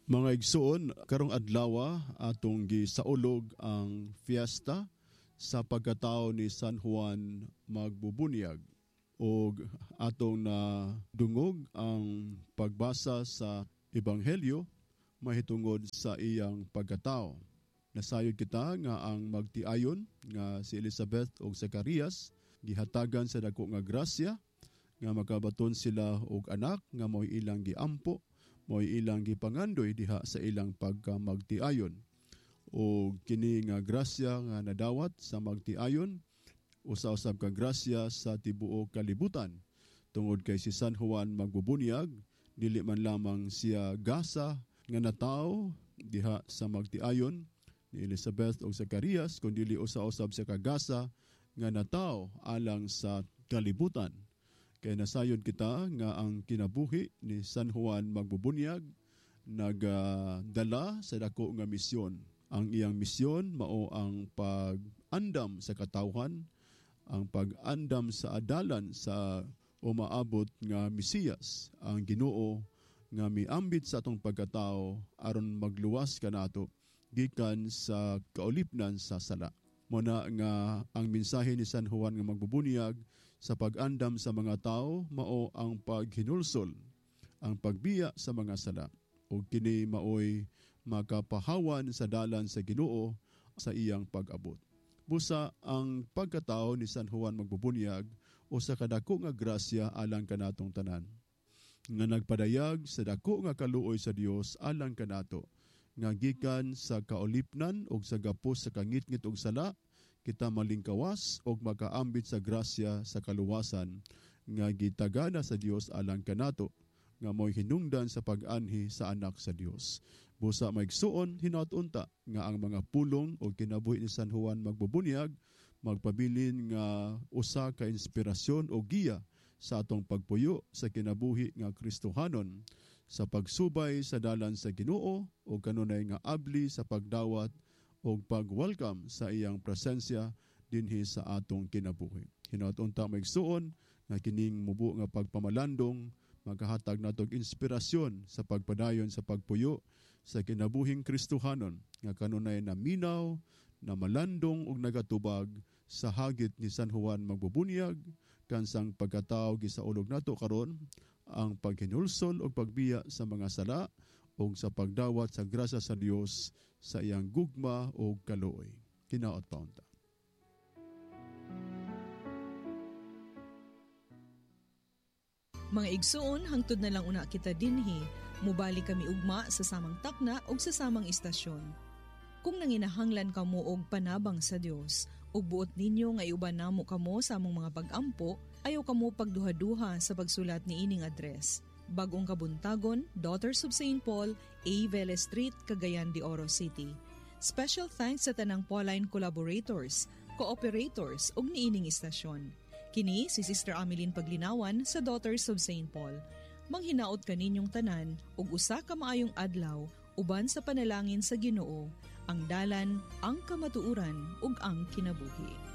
Mga igsoon, karong adlaw atong gisaulog ang fiesta sa pagkatao ni San Juan Magbubunyag o atong na dungog ang pagbasa sa Ebanghelyo mahitungod sa iyang pagkatao. Nasayod kita nga ang magtiayon nga si Elizabeth o Zacarias gihatagan sa dako nga grasya nga makabaton sila og anak nga mo'y ilang giampo, mo'y ilang gipangandoy diha sa ilang pagkamagtiayon. O kini nga grasya nga nadawat sa magtiayon, usa-usab ka grasya sa tibuok kalibutan. Tungod kay si San Juan Magbubunyag, dili man lamang siya gasa nga natawo diha sa magtiayon ni Elizabeth o Zacarias, kundi usa-usab sa kagasa nga natawo alang sa kalibutan. Kaya nasayod kita nga ang kinabuhi ni San Juan Magbubunyag nagdala sa dako nga misyon. Ang iyang misyon mao ang pag-andam sa katawhan, ang pag-andam sa adalan sa umaabot nga Mesiyas, ang Ginoo nga miambit sa atong pagkatao aron magluwas kanato gikan sa kaulipnan sa sala. Muna nga ang mensahe ni San Juan nga Magbubunyag sa pag-andam sa mga tao mao ang paghinulsol, ang pagbiya sa mga sala. O kini maoy makapahawan sa dalan sa Ginoo sa iyang pag-abot. Busa ang pagkatao ni San Juan Magbubunyag o sa kadako nga grasya alang kanatong tanan. Nga nagpadayag sa dako nga kaluoy sa Dios alang kanato. Nga gikan sa kaulipnan o sa gapos sa kangit-ngit og sala, kita malingkawas o makaambit sa grasya sa kaluwasan nga gitagana sa Dios alang kanato, nga mo'y hinungdan sa pag-anhi sa anak sa Dios. Busa maigsuon hinaut-unta nga ang mga pulong o kinabuhi ni San Juan Magbubunyag magpabilin nga usa ka inspirasyon o giya sa atong pagpuyo sa kinabuhi nga Kristohanon, sa pagsubay sa dalan sa Ginoo o kanunay nga abli sa pagdawat o pag-welcome sa iyang presensya dinhi sa atong kinabuhi. Hinaut-unta maigsuon nga kining mubo nga pagpamalandong magkahatag natog inspirasyon sa pagpadayon sa pagpuyo sa kinabuhing Kristohanon nga kanunay na minaw, na malandong ug nagatubag sa hagit ni San Juan Magbubunyag kansang pagkatao gisaulog nato karon ang paghinulsol ug pagbiya sa mga sala ug sa pagdawat sa grasya sa Dios sa iyang gugma ug kaluoy. Kinaot paunta. Mga igsuon, hangtod na lang una kita dinhi, mubali kami ugma sa samang takna ug sa samang istasyon. Kung nanginahanglan kamo og panabang sa Dios, ug buot ninyo nga iuban namo kamo sa among mga pag-ampo, ayaw kamo pagduha-duha sa pagsulat ni ining address. Bagong Kabuntagon, Daughters of St. Paul, A. Vele Street, Cagayan de Oro City. Special thanks sa tanang Pauline collaborators, cooperators ug niining istasyon. Kini si Sister Ameline Paglinawan sa Daughters of St. Paul. Manghinaot kaninyong tanan ug usa ka maayong adlaw uban sa panalangin sa Ginoo, ang dalan, ang kamatuuran ug ang kinabuhi.